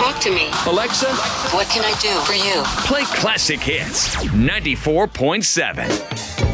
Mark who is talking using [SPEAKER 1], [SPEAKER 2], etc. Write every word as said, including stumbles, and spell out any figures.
[SPEAKER 1] Talk to me.
[SPEAKER 2] Alexa,
[SPEAKER 1] What can I do for you?
[SPEAKER 3] Play classic hits. ninety-four point seven.